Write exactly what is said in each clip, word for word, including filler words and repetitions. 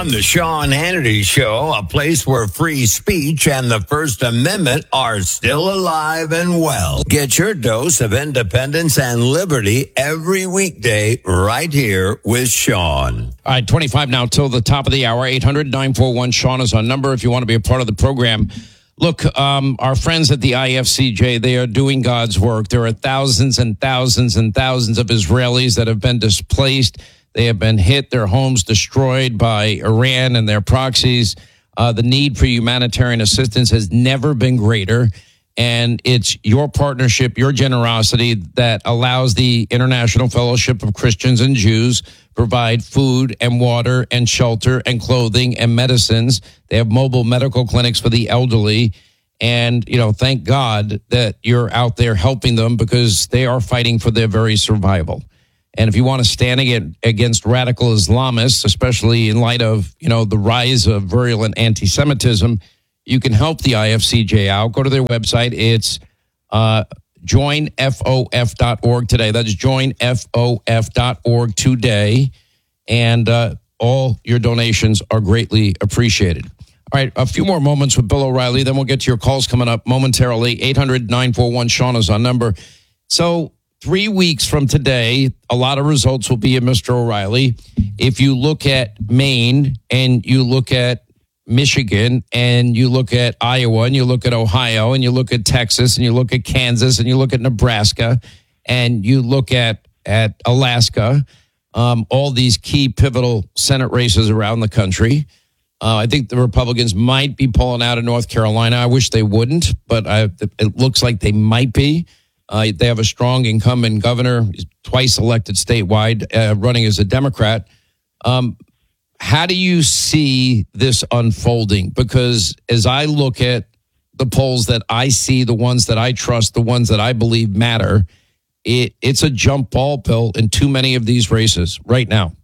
on the Sean Hannity Show, a place where free speech and the First Amendment are still alive and well. Get your dose of independence and liberty every weekday right here with Sean. All right, twenty-five now till the top of the hour. eight hundred nine four one Sean is our number if you want to be a part of the program. Look, um, our friends at the I F C J, they are doing God's work. There are thousands and thousands and thousands of Israelis that have been displaced. They have been hit, their homes destroyed by Iran and their proxies. Uh, the need for humanitarian assistance has never been greater. And it's your partnership, your generosity that allows the International Fellowship of Christians and Jews provide food and water and shelter and clothing and medicines. They have mobile medical clinics for the elderly. And, you know, thank God that you're out there helping them because they are fighting for their very survival. And if you want to stand against radical Islamists, especially in light of, you know, the rise of virulent anti-Semitism, you can help the I F C J out. Go to their website. It's uh, join F O F dot org today. That's join F O F dot org today. And uh, all your donations are greatly appreciated. All right, a few more moments with Bill O'Reilly. Then we'll get to your calls coming up momentarily. eight hundred nine four one Sean is our number. So three weeks from today, a lot of results will be in Mister O'Reilly. If you look at Maine and you look at Michigan and you look at Iowa and you look at Ohio and you look at Texas and you look at Kansas and you look at Nebraska and you look at, at Alaska, um, all these key pivotal Senate races around the country. Uh, I think the Republicans might be pulling out of North Carolina. I wish they wouldn't, but I, it looks like they might be. Uh, they have a strong incumbent governor, he's twice elected statewide, uh, running as a Democrat. Um, how do you see this unfolding? Because as I look at the polls that I see, the ones that I trust, the ones that I believe matter, it, it's a jump ball, Bill, in too many of these races right now.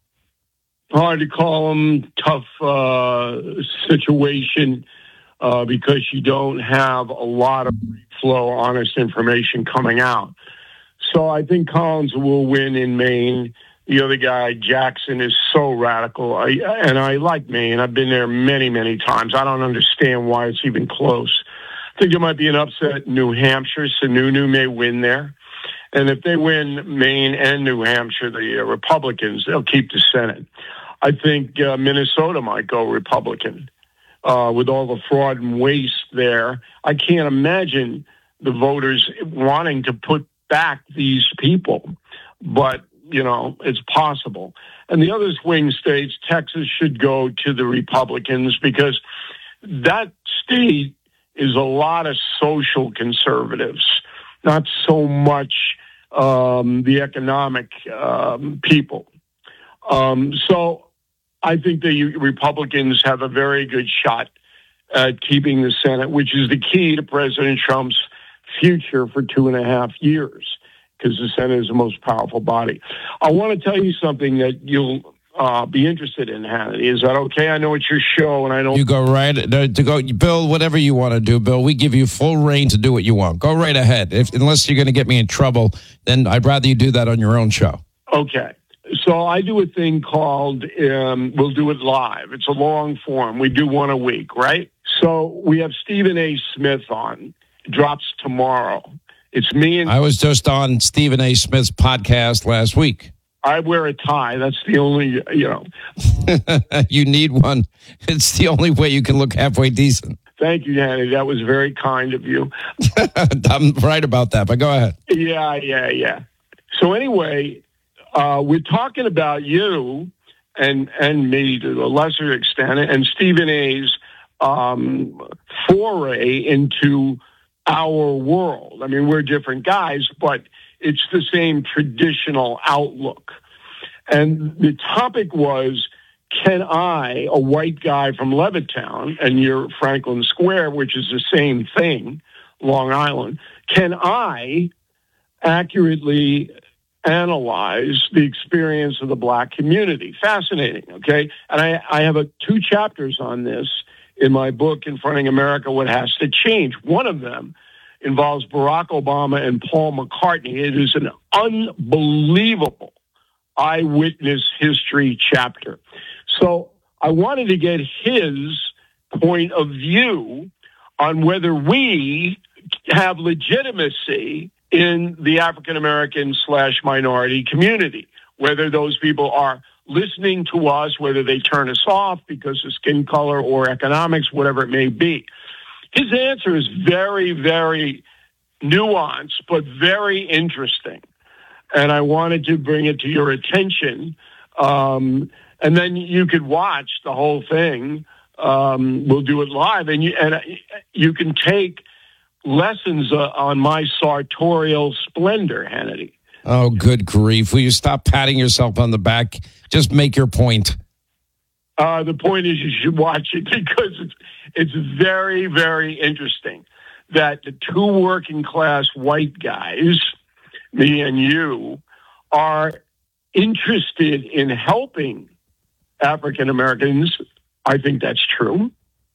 Hard to call them tough uh, situation uh, because you don't have a lot of flow, honest information coming out. So I think Collins will win in Maine. The other guy, Jackson, is so radical. I, and I like Maine. I've been there many, many times. I don't understand why it's even close. I think there might be an upset in New Hampshire. Sununu may win there. And if they win Maine and New Hampshire, the uh, Republicans, they'll keep the Senate. I think uh, Minnesota might go Republican. Uh, with all the fraud and waste there, I can't imagine the voters wanting to put back these people. But, you know, it's possible. And the other swing states, Texas should go to the Republicans because that state is a lot of social conservatives, not so much um, the economic um, people. Um, so I think the Republicans have a very good shot at keeping the Senate, which is the key to President Trump's future for two and a half years, because the Senate is the most powerful body. I want to tell you something that you'll uh, be interested in, Hannity. Is that okay? I know it's your show, and I don't... You go right... To go, Bill, whatever you want to do, Bill, we give you full reign to do what you want. Go right ahead. If, unless you're going to get me in trouble, then I'd rather you do that on your own show. Okay. So I do a thing called, um, we'll do it live. It's a long form. We do one a week, right? So we have Stephen A. Smith on. It drops tomorrow. It's me and... I was just on Stephen A. Smith's podcast last week. I wear a tie. That's the only, you know. You need one. It's the only way you can look halfway decent. Thank you, Danny. That was very kind of you. I'm right about that, but go ahead. Yeah, yeah, yeah. So anyway... Uh, we're talking about you and and me to a lesser extent, and Stephen A's um, foray into our world. I mean, we're different guys, but it's the same traditional outlook. And the topic was, can I, a white guy from Levittown, and you're Franklin Square, which is the same thing, Long Island, can I accurately analyze the experience of the black community? Fascinating, okay? And I, I have a, two chapters on this in my book, Confronting America, What Has to Change. One of them involves Barack Obama and Paul McCartney. It is an unbelievable eyewitness history chapter. So I wanted to get his point of view on whether we have legitimacy in the African American slash minority community, whether those people are listening to us, whether they turn us off because of skin color or economics, whatever it may be. His answer is very, very nuanced, but very interesting. And I wanted to bring it to your attention. Um, and then you could watch the whole thing. Um, we'll do it live. And you, and you can take lessons uh, on my sartorial splendor, Hannity. Oh, good grief. Will you stop patting yourself on the back? Just make your point. Uh, the point is you should watch it because it's, it's very, very interesting that the two working class white guys, me and you, are interested in helping African Americans. I think that's true.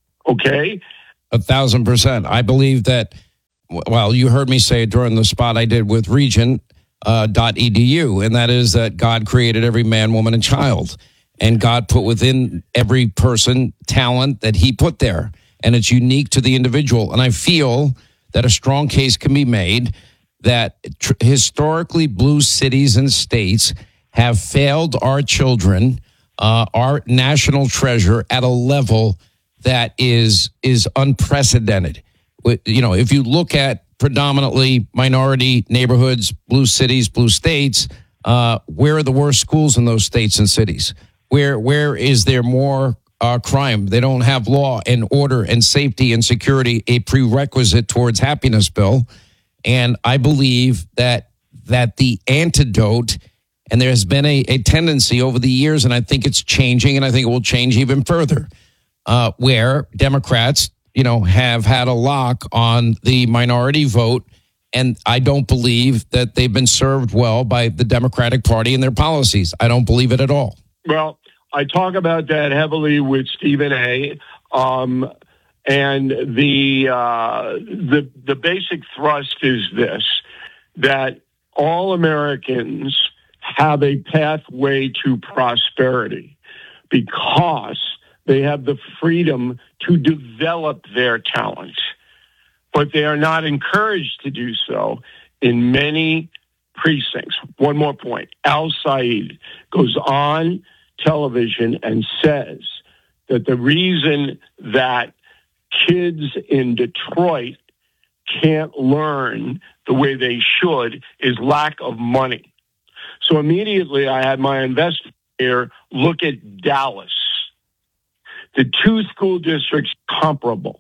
Okay. A thousand percent. I believe that, well, you heard me say it during the spot I did with Regent uh, .edu, and that is that God created every man, woman, and child. And God put within every person talent that he put there. And it's unique to the individual. And I feel that a strong case can be made that tr- historically blue cities and states have failed our children, uh, our national treasure, at a level that is is unprecedented. You know, if you look at predominantly minority neighborhoods, blue cities, blue states, uh, where are the worst schools in those states and cities? Where where is there more uh, crime? They don't have law and order and safety and security, a prerequisite towards happiness, Bill. And I believe that that the antidote, and there has been a, a tendency over the years, and I think it's changing, and I think it will change even further, uh, where Democrats, you know, have had a lock on the minority vote, and I don't believe that they've been served well by the Democratic Party and their policies. I don't believe it at all. Well, I talk about that heavily with Stephen A. Um, and the uh, the the basic thrust is this: that all Americans have a pathway to prosperity because they have the freedom to develop their talent, but they are not encouraged to do so in many precincts. One more point. Al Said goes on television and says that the reason that kids in Detroit can't learn the way they should is lack of money. So immediately I had my investigator look at Dallas. The two school districts comparable.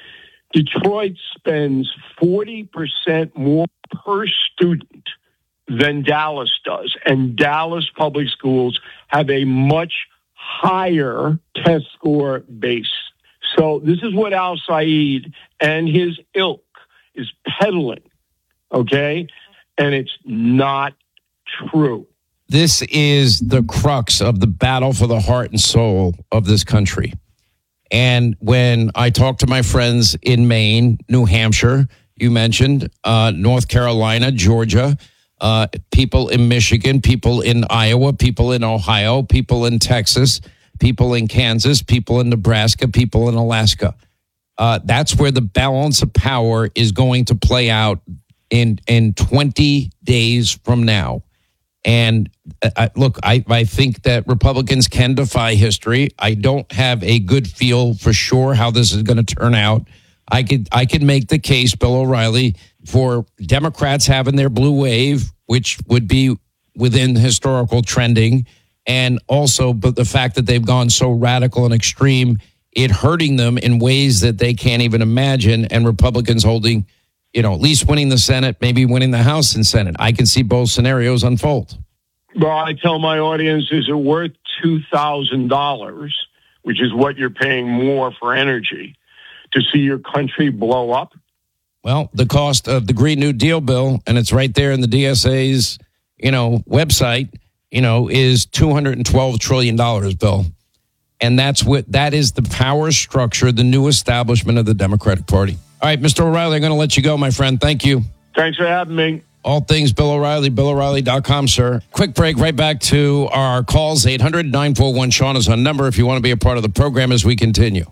Detroit spends forty percent more per student than Dallas does. And Dallas public schools have a much higher test score base. So this is what Al Said and his ilk is peddling, okay? And it's not true. This is the crux of the battle for the heart and soul of this country. And when I talk to my friends in Maine, New Hampshire, you mentioned, uh, North Carolina, Georgia, uh, people in Michigan, people in Iowa, people in Ohio, people in Texas, people in Kansas, people in Nebraska, people in Alaska. Uh, that's where the balance of power is going to play out in in twenty days from now. And uh, look, I, I think that Republicans can defy history. I don't have a good feel for sure how this is going to turn out. I could I could make the case, Bill O'Reilly, for Democrats having their blue wave, which would be within historical trending, and also but the fact that they've gone so radical and extreme, it hurting them in ways that they can't even imagine, and Republicans holding, you know, at least winning the Senate, maybe winning the House and Senate. I can see both scenarios unfold. Well, I tell my audience, is it worth two thousand dollars, which is what you're paying more for energy, to see your country blow up? Well, the cost of the Green New Deal bill, and it's right there in the D S A's, you know, website, you know, is two hundred twelve trillion dollars, Bill. And that's what, that is the power structure, the new establishment of the Democratic Party. All right, Mister O'Reilly, I'm going to let you go, my friend. Thank you. Thanks for having me. All things Bill O'Reilly, Bill O'Reilly dot com, sir. Quick break, right back to our calls. eight hundred, nine four one, Sean is our number if you want to be a part of the program as we continue.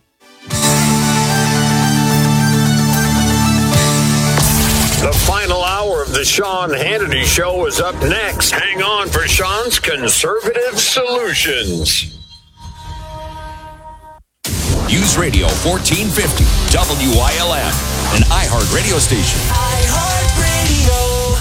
The final hour of the Sean Hannity Show is up next. Hang on for Sean's Conservative Solutions. News Radio fourteen fifty, W I L M, an iHeart radio station. iHeart Radio.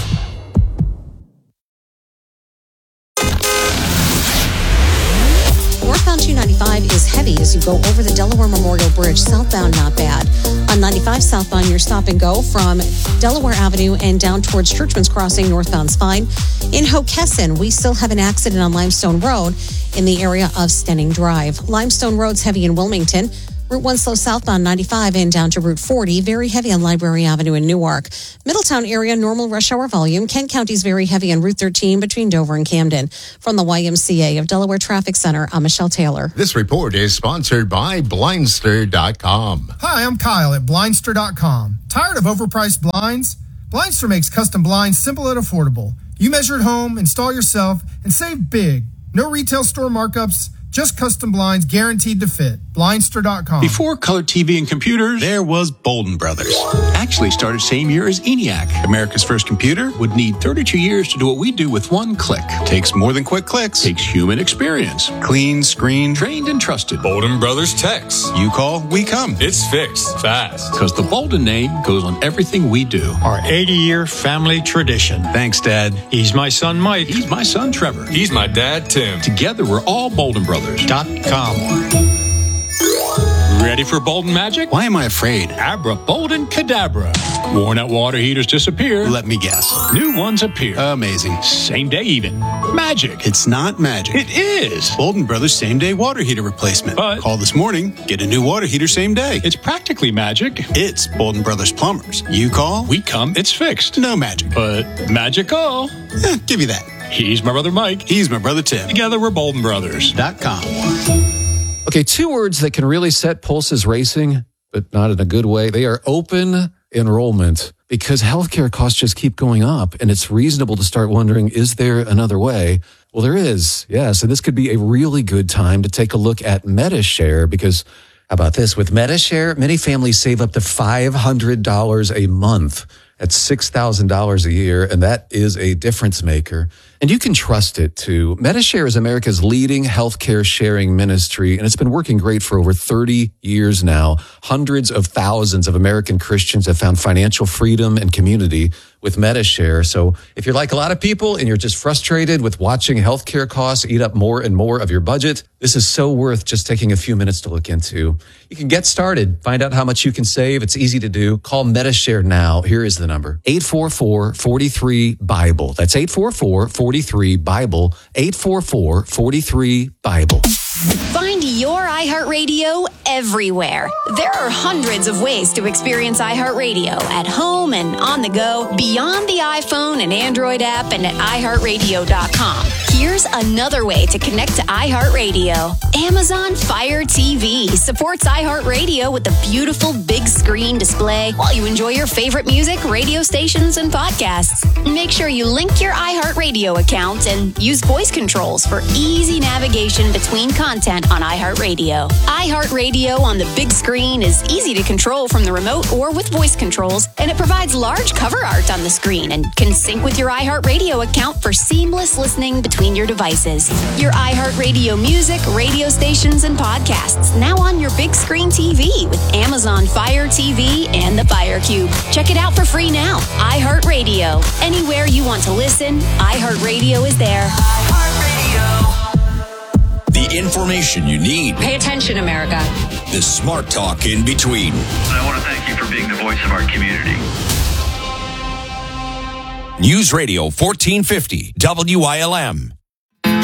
Northbound two ninety-five is heavy as you go over the Delaware Memorial Bridge. Southbound, not bad. On ninety-five southbound, you're stop and go from Delaware Avenue and down towards Churchman's Crossing. Northbound's fine. In Hockessin, we still have an accident on Limestone Road in the area of Stenning Drive. Limestone Road's heavy in Wilmington. Route one slow southbound ninety-five and down to Route forty. Very heavy on Library Avenue in Newark. Middletown area, normal rush hour volume. Kent County's very heavy on Route thirteen between Dover and Camden. From the Y M C A of Delaware Traffic Center, I'm Michelle Taylor. This report is sponsored by Blindster dot com. Hi, I'm Kyle at Blindster dot com. Tired of overpriced blinds? Blindster makes custom blinds simple and affordable. You measure at home, install yourself, and save big. No retail store markups, just custom blinds guaranteed to fit. Blindster dot com. Before color T V and computers, there was Bolden Brothers. Actually started same year as ENIAC. America's first computer would need thirty-two years to do what we do with one click. Takes more than quick clicks. Takes human experience. Clean, screen, trained, and trusted. Bolden Brothers Techs. You call, we come. It's fixed fast. Because the Bolden name goes on everything we do. Our eighty-year family tradition. Thanks, Dad. He's my son, Mike. He's my son, Trevor. He's my dad, Tim. Together, we're all Bolden Brothers. Dot com. Ready for Bolden magic? Why am I afraid? Abra Bolden Cadabra. Worn out water heaters disappear. Let me guess. New ones appear. Amazing. Same day even. Magic. It's not magic. It is. Bolden Brothers same day water heater replacement. But call this morning, get a new water heater same day. It's practically magic. It's Bolden Brothers Plumbers. You call, we come, it's fixed. No magic. But magical. Eh, give you that. He's my brother Mike. He's my brother Tim. Together we're Bolden Brothers. Dot com. Okay, two words that can really set pulses racing, but not in a good way. They are open enrollment, because healthcare costs just keep going up, and it's reasonable to start wondering, is there another way? Well, there is, yes, and this could be a really good time to take a look at Medi-Share, because how about this? With Medi-Share, many families save up to five hundred dollars a month. That's six thousand dollars a year, and that is a difference maker. And you can trust it, too. Medi-Share is America's leading healthcare sharing ministry, and it's been working great for over thirty years now. Hundreds of thousands of American Christians have found financial freedom and community with Medi-Share. So if you're like a lot of people and you're just frustrated with watching healthcare costs eat up more and more of your budget, this is so worth just taking a few minutes to look into. You can get started, find out how much you can save. It's easy to do. Call Medi-Share now. Here is the number, eight four four, four three, BIBLE. That's eight four four, four three, BIBLE, eight four four, four three, BIBLE. Find your iHeartRadio everywhere. There are hundreds of ways to experience iHeartRadio at home and on the go, beyond the iPhone and Android app, and at i heart radio dot com. Here's another way to connect to iHeartRadio. Amazon Fire T V supports iHeartRadio with a beautiful big screen display while you enjoy your favorite music, radio stations, and podcasts. Make sure you link your iHeartRadio account and use voice controls for easy navigation between content on iHeartRadio. iHeartRadio on the big screen is easy to control from the remote or with voice controls, and it provides large cover art on the screen and can sync with your iHeartRadio account for seamless listening between your devices. Your iHeartRadio music, radio stations, and podcasts now on your big screen T V with Amazon Fire T V and the Fire Cube. Check it out for free now. iHeartRadio. Anywhere you want to listen, iHeartRadio is there. The information you need. Pay attention, America. The smart talk in between. I want to thank you for being the voice of our community. News Radio fourteen fifty, W I L M.